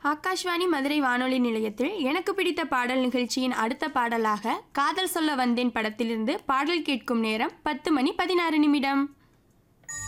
ஆகாஷ்வாணி மதுரை வானொலி நிலையத்தில் எனக்கு பிடித்த பாடல் நிகழ்ச்சியின் அடுத்த பாடலாக காதல் சொல்ல வந்தேன் படத்திலிருந்து பாடல் கேட்கும் நேரம் 10 மணி 16 நிமிடம்.